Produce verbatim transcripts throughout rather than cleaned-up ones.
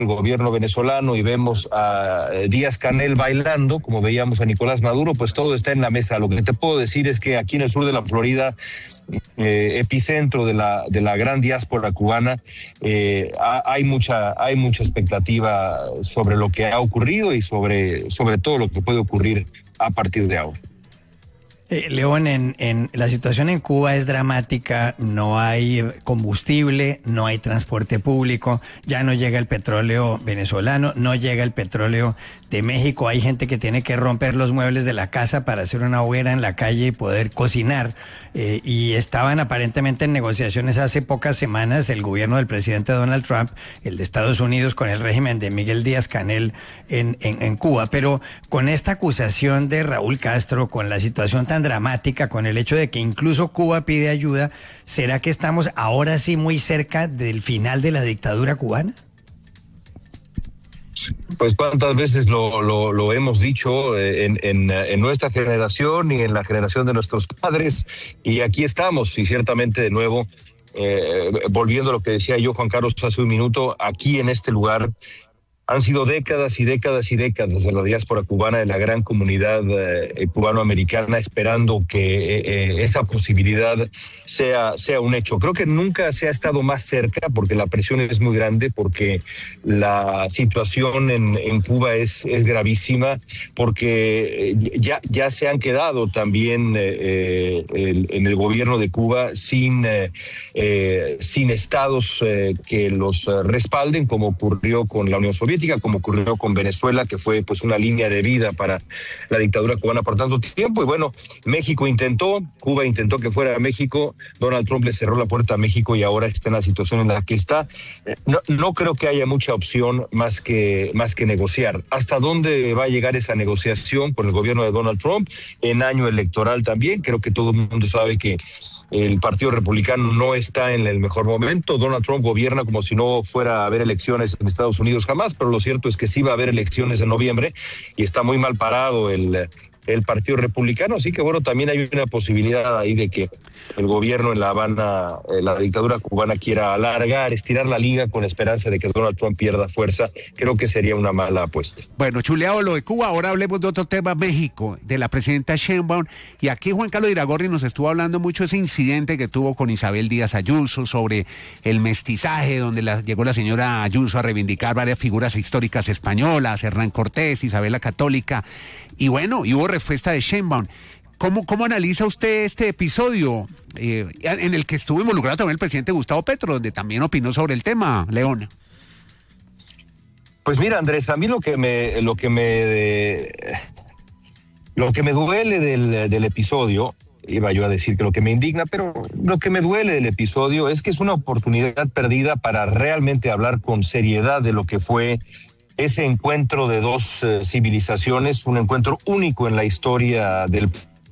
el gobierno venezolano y vemos a Díaz-Canel bailando, como veíamos a Nicolás Maduro, pues todo está en la mesa. Lo que te puedo decir es que aquí en el sur de la Florida, eh, epicentro de la de la gran diáspora cubana, eh, hay mucha hay mucha expectativa sobre lo que ha ocurrido y sobre sobre todo lo que puede ocurrir a partir de ahora. Eh, León, en, en la situación en Cuba es dramática, no hay combustible, no hay transporte público, ya no llega el petróleo venezolano, no llega el petróleo de México, hay gente que tiene que romper los muebles de la casa para hacer una hoguera en la calle y poder cocinar, eh, y estaban aparentemente en negociaciones hace pocas semanas el gobierno del presidente Donald Trump, el de Estados Unidos, con el régimen de Miguel Díaz-Canel en, en, en Cuba, pero con esta acusación de Raúl Castro, con la situación tan dramática, con el hecho de que incluso Cuba pide ayuda, ¿será que estamos ahora sí muy cerca del final de la dictadura cubana? Pues cuántas veces lo, lo, lo hemos dicho en, en, en nuestra generación y en la generación de nuestros padres, y aquí estamos, y ciertamente de nuevo, eh, volviendo a lo que decía yo, Juan Carlos, hace un minuto, aquí en este lugar, han sido décadas y décadas y décadas de la diáspora cubana, de la gran comunidad eh, cubanoamericana, esperando que eh, esa posibilidad sea, sea un hecho. Creo que nunca se ha estado más cerca, porque la presión es muy grande, porque la situación en, en Cuba es, es gravísima, porque ya, ya se han quedado también eh, el, en el gobierno de Cuba sin, eh, eh, sin estados eh, que los respalden, como ocurrió con la Unión Soviética, como ocurrió con Venezuela, que fue pues una línea de vida para la dictadura cubana por tanto tiempo. Y bueno, México intentó, Cuba intentó que fuera México, Donald Trump le cerró la puerta a México y ahora está en la situación en la que está. No, no creo que haya mucha opción más que, más que negociar. ¿Hasta dónde va a llegar esa negociación con el gobierno de Donald Trump en año electoral también? Creo que todo el mundo sabe que el Partido Republicano no está en el mejor momento. Donald Trump gobierna como si no fuera a haber elecciones en Estados Unidos jamás, pero lo cierto es que sí va a haber elecciones en noviembre y está muy mal parado el, el Partido Republicano, así que bueno, también hay una posibilidad ahí de que el gobierno en La Habana, eh, la dictadura cubana, quiera alargar, estirar la liga con la esperanza de que Donald Trump pierda fuerza. Creo que sería una mala apuesta. Bueno, chuleado lo de Cuba, ahora hablemos de otro tema, México, de la presidenta Sheinbaum, y aquí Juan Carlos Iragorri nos estuvo hablando mucho de ese incidente que tuvo con Isabel Díaz Ayuso sobre el mestizaje, donde la, llegó la señora Ayuso a reivindicar varias figuras históricas españolas, Hernán Cortés, Isabel la Católica, y bueno, y hubo respuesta de Sheinbaum. ¿Cómo, cómo analiza usted este episodio eh, en el que estuvo involucrado también el presidente Gustavo Petro, donde también opinó sobre el tema, León? Pues mira, Andrés, a mí lo que me lo que me eh, lo que me duele del, del episodio, iba yo a decir que lo que me indigna, pero lo que me duele del episodio es que es una oportunidad perdida para realmente hablar con seriedad de lo que fue ese encuentro de dos eh, civilizaciones, un encuentro único en la historia del...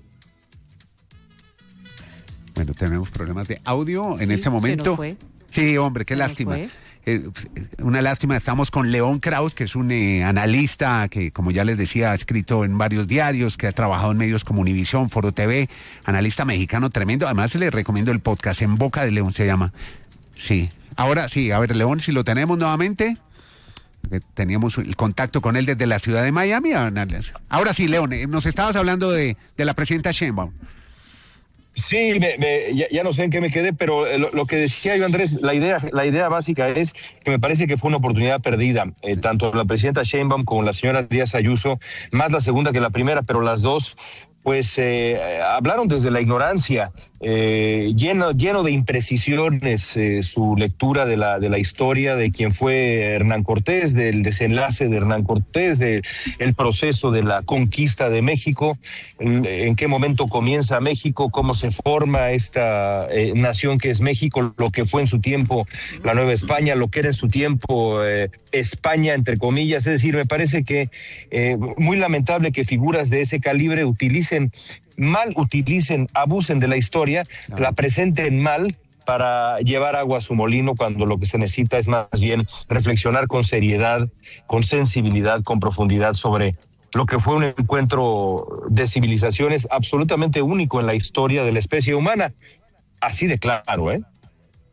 Bueno, tenemos problemas de audio en sí, este momento. Se nos fue. Sí, hombre, qué se lástima. Eh, una lástima, estamos con León Krauss, que es un eh, analista que, como ya les decía, ha escrito en varios diarios, que ha trabajado en medios como Univisión, Foro T V, analista mexicano tremendo. Además, le recomiendo el podcast, En Boca de León se llama. Sí, ahora sí, a ver, León, si lo tenemos nuevamente. Teníamos el contacto con él desde la ciudad de Miami. Ahora sí, León, nos estabas hablando de, de la presidenta Sheinbaum. Sí, me, me, ya, ya no sé en qué me quedé, pero lo, lo que decía yo, Andrés, la idea, la idea básica es que me parece que fue una oportunidad perdida, eh, tanto la presidenta Sheinbaum como la señora Díaz Ayuso, más la segunda que la primera, pero las dos pues eh, hablaron desde la ignorancia, eh, lleno, lleno de imprecisiones, eh, su lectura de la, de la historia de quién fue Hernán Cortés, del desenlace de Hernán Cortés, del proceso de la conquista de México, en, en qué momento comienza México, cómo se forma esta eh, nación que es México, lo que fue en su tiempo la Nueva España, lo que era en su tiempo eh, España, entre comillas. Es decir, me parece que eh, muy lamentable que figuras de ese calibre utilicen mal, utilicen, abusen de la historia, no. la presenten mal para llevar agua a su molino, cuando lo que se necesita es más bien reflexionar con seriedad, con sensibilidad, con profundidad sobre lo que fue un encuentro de civilizaciones absolutamente único en la historia de la especie humana. Así de claro, ¿eh?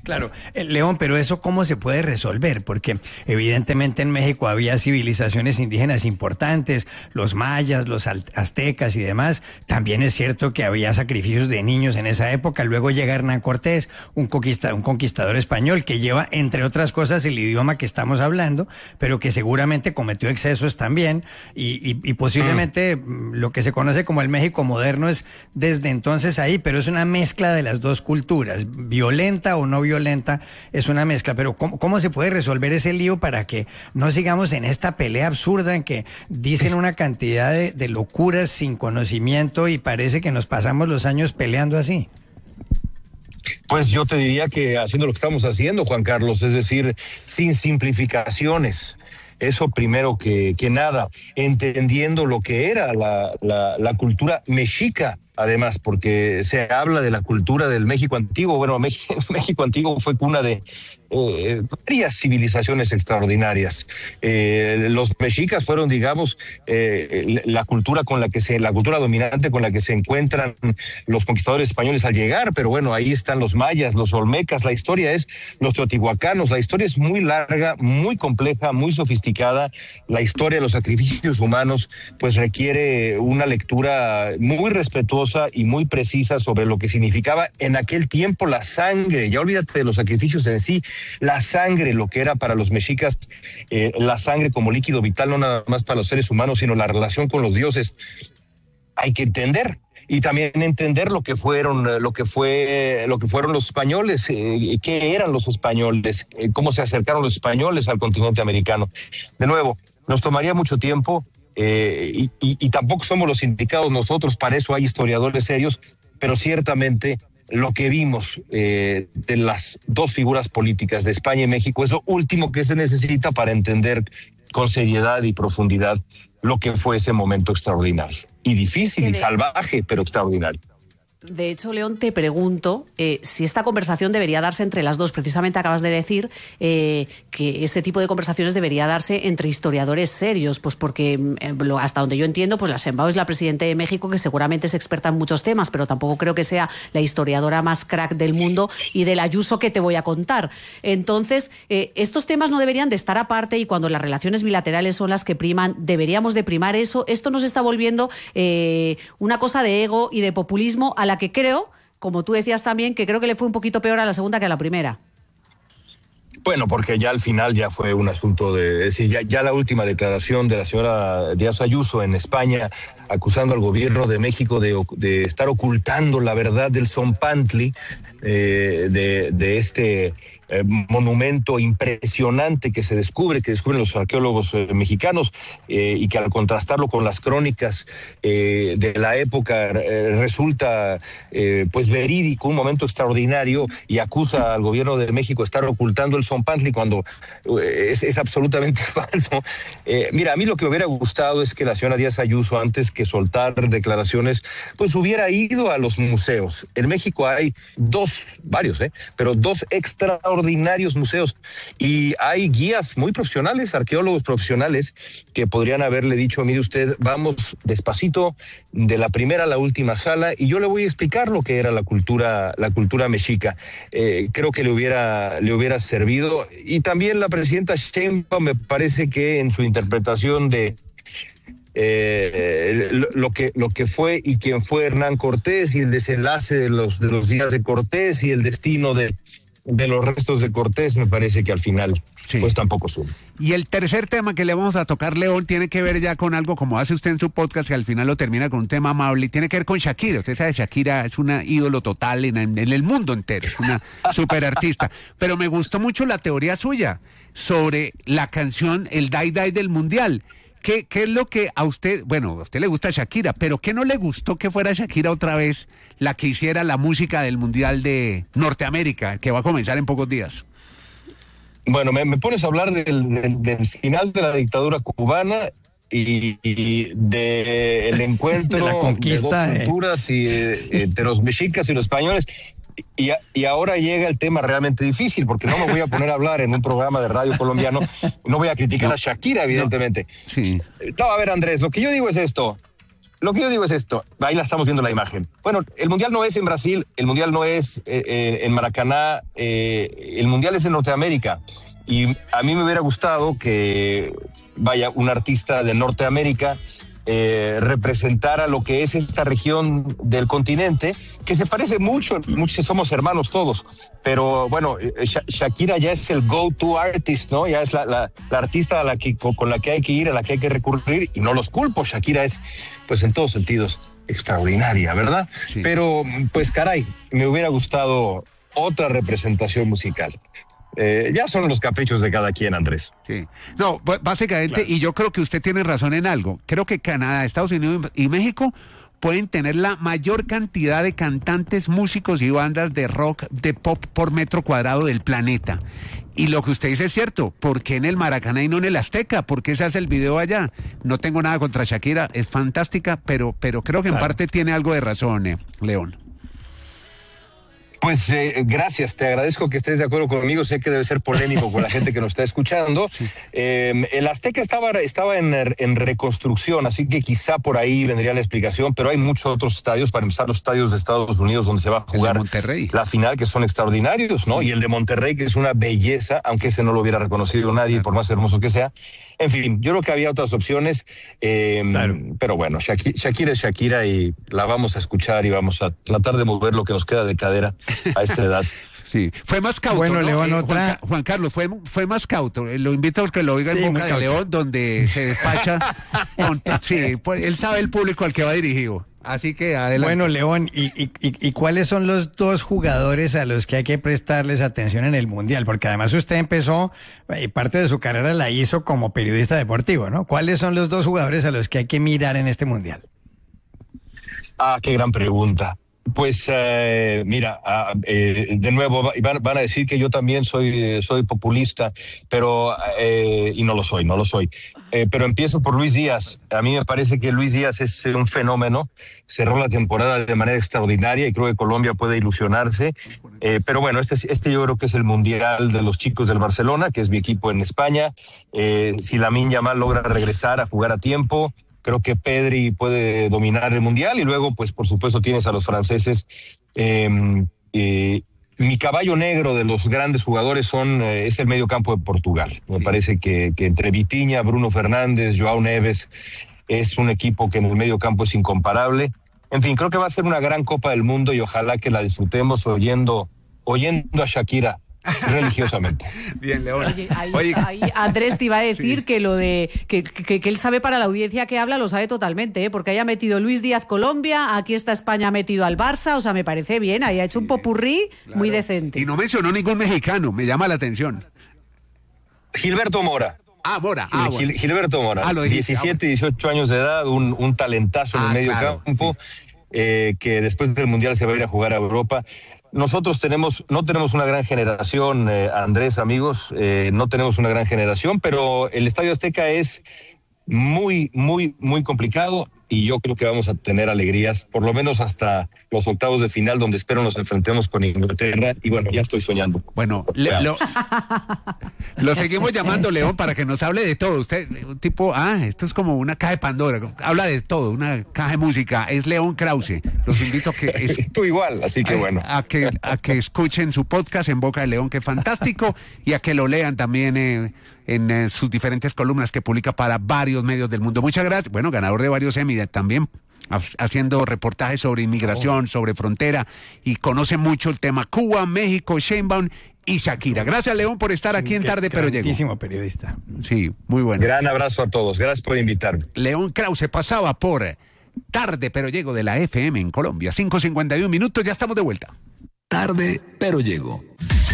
Claro, eh, León, pero eso ¿cómo se puede resolver? Porque evidentemente en México había civilizaciones indígenas importantes, los mayas, los aztecas y demás. También es cierto que había sacrificios de niños en esa época. Luego llega Hernán Cortés, un, conquista, un conquistador español que lleva, entre otras cosas, el idioma que estamos hablando, pero que seguramente cometió excesos también. Y, y, y posiblemente mm. lo que se conoce como el México moderno es desde entonces ahí, pero es una mezcla de las dos culturas, violenta o no violenta. violenta, es una mezcla, pero ¿cómo, ¿cómo se puede resolver ese lío para que no sigamos en esta pelea absurda en que dicen una cantidad de, de locuras sin conocimiento y parece que nos pasamos los años peleando así? Pues yo te diría que haciendo lo que estamos haciendo, Juan Carlos, es decir, sin simplificaciones. Eso primero que, que nada, entendiendo lo que era la, la, la cultura mexica, además, porque se habla de la cultura del México antiguo. Bueno, México, México antiguo fue cuna de eh, varias civilizaciones extraordinarias. Eh, los mexicas fueron, digamos, eh, la cultura con la que se, la cultura dominante con la que se encuentran los conquistadores españoles al llegar, pero bueno, ahí están los mayas, los olmecas, la historia es los teotihuacanos, la historia es muy larga, muy compleja, muy sofisticada. La historia de los sacrificios humanos, pues requiere una lectura muy respetuosa y muy precisa sobre lo que significaba en aquel tiempo la sangre. Ya olvídate de los sacrificios en sí, la sangre, lo que era para los mexicas eh, la sangre como líquido vital, no nada más para los seres humanos, sino la relación con los dioses. Hay que entender. Y también entender lo que fueron, lo que fue, lo que fueron los españoles, eh, qué eran los españoles, eh, cómo se acercaron los españoles al continente americano. De nuevo, nos tomaría mucho tiempo. Eh, y, y, y tampoco somos los indicados nosotros, para eso hay historiadores serios, pero ciertamente lo que vimos eh, de las dos figuras políticas de España y México es lo último que se necesita para entender con seriedad y profundidad lo que fue ese momento extraordinario y difícil y salvaje, pero extraordinario. De hecho, León, te pregunto eh, si esta conversación debería darse entre las dos. Precisamente acabas de decir eh, que este tipo de conversaciones debería darse entre historiadores serios, pues porque eh, hasta donde yo entiendo, pues la Sheinbaum es la presidenta de México, que seguramente es experta en muchos temas, pero tampoco creo que sea la historiadora más crack del mundo y del Ayuso que te voy a contar. Entonces, eh, estos temas no deberían de estar aparte, y cuando las relaciones bilaterales son las que priman, deberíamos de primar eso. Esto nos está volviendo eh, una cosa de ego y de populismo a la que creo, como tú decías también, que creo que le fue un poquito peor a la segunda que a la primera. Bueno, porque ya al final ya fue un asunto de, es decir, ya, ya la última declaración de la señora Díaz Ayuso en España, acusando al gobierno de México de, de estar ocultando la verdad del Zompantli, eh, de, de este eh, monumento impresionante que se descubre, que descubren los arqueólogos eh, mexicanos, eh, y que al contrastarlo con las crónicas eh, de la época eh, resulta eh, pues verídico, un momento extraordinario, y acusa al gobierno de México de estar ocultando el Zompantli cuando eh, es, es absolutamente falso. Eh, mira, a mí lo que me hubiera gustado es que la señora Díaz Ayuso, antes que soltar declaraciones, pues hubiera ido a los museos. En México hay dos, varios, ¿eh? pero dos extraordinarios museos, y hay guías muy profesionales, arqueólogos profesionales, que podrían haberle dicho: mire usted, vamos despacito de la primera a la última sala y yo le voy a explicar lo que era la cultura, la cultura mexica. Eh, creo que le hubiera, le hubiera servido. Y también la presidenta Sheinbaum, me parece que en su interpretación de Eh, lo, lo que lo que fue y quién fue Hernán Cortés, y el desenlace de los de los días de Cortés y el destino de, de los restos de Cortés, me parece que al final sí, pues tampoco suma. Y el tercer tema que le vamos a tocar, León, tiene que ver ya con algo como hace usted en su podcast, que al final lo termina con un tema amable, y tiene que ver con Shakira. Usted sabe, Shakira es una ídolo total en, en el mundo entero, es una super artista. Pero me gustó mucho la teoría suya sobre la canción El Dai Dai del Mundial. ¿Qué, ¿Qué es lo que a usted, bueno, a usted le gusta Shakira, pero qué no le gustó que fuera Shakira otra vez la que hiciera la música del Mundial de Norteamérica, que va a comenzar en pocos días? Bueno, me, me pones a hablar del, del, del final de la dictadura cubana y, y de el encuentro de la conquista de dos culturas, eh. y, eh, entre los mexicas y los españoles. Y, y ahora llega el tema realmente difícil, porque no me voy a poner a hablar en un programa de radio colombiano, no voy a criticar no, a Shakira, evidentemente. No, sí. No, a ver, Andrés, lo que yo digo es esto: lo que yo digo es esto, ahí la estamos viendo la imagen. Bueno, el Mundial no es en Brasil, el Mundial no es eh, en Maracaná, eh, el Mundial es en Norteamérica. Y a mí me hubiera gustado que, vaya, un artista de Norteamérica eh, representara lo que es esta región del continente, que se parece mucho, muchos somos hermanos todos, pero bueno, Sha- Shakira ya es el go-to artist, ¿no? Ya es la, la, la artista a la que, con la que hay que ir, a la que hay que recurrir, y no los culpo, Shakira es, pues en todos sentidos, extraordinaria, ¿verdad? Sí. Pero, pues caray, me hubiera gustado otra representación musical. Eh, ya son los caprichos de cada quien, Andrés. Sí. No, b- básicamente, claro. Y yo creo que usted tiene razón en algo. Creo que Canadá, Estados Unidos y México pueden tener la mayor cantidad de cantantes, músicos y bandas de rock, de pop por metro cuadrado del planeta. Y lo que usted dice es cierto. ¿Por qué en el Maracaná y no en el Azteca? ¿Por qué se hace el video allá? No tengo nada contra Shakira, es fantástica, pero, pero creo que claro. En parte tiene algo de razón, eh, León. Pues eh, gracias, te agradezco que estés de acuerdo conmigo, sé que debe ser polémico con la gente que nos está escuchando. Sí. Eh, el Azteca estaba, estaba en, en reconstrucción, así que quizá por ahí vendría la explicación, pero hay muchos otros estadios, para empezar los estadios de Estados Unidos donde se va a jugar la final, que son extraordinarios, ¿no? Sí. Y el de Monterrey, que es una belleza, aunque ese no lo hubiera reconocido nadie, claro. Por más hermoso que sea. En fin, yo creo que había otras opciones, eh, claro. Pero bueno, Shakira, Shakira es Shakira y la vamos a escuchar y vamos a tratar de mover lo que nos queda de cadera a esta edad. Sí, fue más cauto, bueno, ¿no? León, eh, otra... Juan, Juan Carlos, fue, fue más cauto. Lo invito a que lo oiga en sí, Boca de León, donde se despacha. con, sí, pues, él sabe el público al que va dirigido. Así que adelante. Bueno, León, ¿y, y, y cuáles son los dos jugadores a los que hay que prestarles atención en el Mundial? Porque además usted empezó, y parte de su carrera la hizo como periodista deportivo, ¿no? ¿Cuáles son los dos jugadores a los que hay que mirar en este Mundial? Ah, qué gran pregunta. Pues eh, mira, eh, de nuevo van, van a decir que yo también soy, soy populista, pero eh, y no lo soy, no lo soy. Eh, pero empiezo por Luis Díaz. A mí me parece que Luis Díaz es un fenómeno. Cerró la temporada de manera extraordinaria y creo que Colombia puede ilusionarse. Eh, pero bueno, este, este yo creo que es el mundial de los chicos del Barcelona, que es mi equipo en España. Eh, si Lamine Yamal logra regresar a jugar a tiempo, creo que Pedri puede dominar el mundial y luego, pues, por supuesto, tienes a los franceses. Eh, eh, mi caballo negro de los grandes jugadores son eh, es el medio campo de Portugal. Me sí. parece que, que entre Vitinha, Bruno Fernández, Joao Neves, es un equipo que en el medio campo es incomparable. En fin, creo que va a ser una gran Copa del Mundo y ojalá que la disfrutemos oyendo, oyendo a Shakira. Religiosamente. Bien, León. Oye, ahí, Oye. ahí Andrés te iba a decir sí. que lo de que, que, que él sabe para la audiencia que habla, lo sabe totalmente, ¿eh? Porque haya metido Luis Díaz Colombia, aquí está España, ha metido al Barça, o sea, me parece bien, ahí ha hecho sí, un popurrí claro. muy decente. Y no mencionó ningún mexicano, me llama la atención. Gilberto Mora. Ah, Mora. Ah, Gil, bueno. Gilberto Mora, ah, diecisiete, dieciocho años de edad, un, un talentazo ah, en el medio claro, campo, sí. eh, que después del Mundial se va a ir a jugar a Europa. Nosotros tenemos, no tenemos una gran generación, eh, Andrés, amigos, eh, no tenemos una gran generación, pero el Estadio Azteca es muy, muy, muy complicado y yo creo que vamos a tener alegrías, por lo menos hasta los octavos de final, donde espero nos enfrentemos con Inglaterra y bueno, ya estoy soñando. Bueno, le, lo, lo seguimos llamando, León, para que nos hable de todo. Usted, un tipo, ah, esto es como una caja de Pandora, habla de todo, una caja de música, es León Krause. Los invito a que... Es, Tú igual, así que a, bueno. A que, a que escuchen su podcast en Boca de León, que es fantástico, y a que lo lean también eh, en eh, sus diferentes columnas que publica para varios medios del mundo. Muchas gracias. Bueno, ganador de varios Emmy también, haciendo reportajes sobre inmigración, oh. sobre frontera, y conoce mucho el tema Cuba, México, Sheinbaum y Shakira. Gracias, León, por estar aquí en Tarde Pero Llego. Grandísimo periodista. Sí, muy bueno. Gran abrazo a todos. Gracias por invitarme. León Krause pasaba por Tarde Pero Llego de la F M en Colombia. cinco cincuenta y uno minutos, ya estamos de vuelta. Tarde Pero Llego.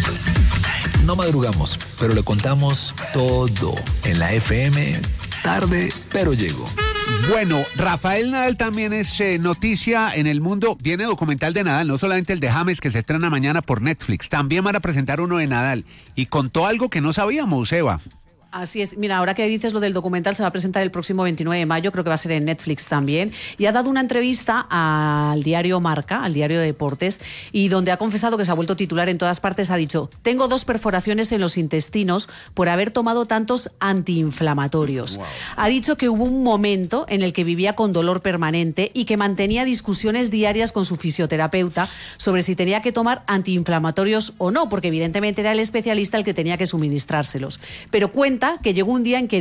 No madrugamos, pero le contamos todo en la F M. Tarde Pero Llego. Bueno, Rafael Nadal también es eh, noticia en el mundo. Viene documental de Nadal, no solamente el de James que se estrena mañana por Netflix. También van a presentar uno de Nadal. Y contó algo que no sabíamos, Eva. Así es. Mira, ahora que dices lo del documental, se va a presentar el próximo veintinueve de mayo, creo que va a ser en Netflix también, y ha dado una entrevista al diario Marca, al diario de Deportes, y donde ha confesado que se ha vuelto titular en todas partes, ha dicho: tengo dos perforaciones en los intestinos por haber tomado tantos antiinflamatorios. Wow. Ha dicho que hubo un momento en el que vivía con dolor permanente y que mantenía discusiones diarias con su fisioterapeuta sobre si tenía que tomar antiinflamatorios o no, porque evidentemente era el especialista el que tenía que suministrárselos. Pero cuenta que llegó un día en que